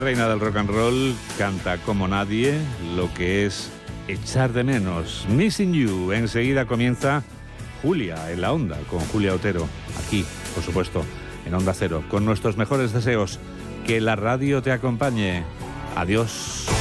Reina del rock and roll canta como nadie lo que es echar de menos. Missing You. Enseguida comienza Julia en la Onda con Julia Otero. Aquí, por supuesto, en Onda Cero. Con nuestros mejores deseos. Que la radio te acompañe. Adiós.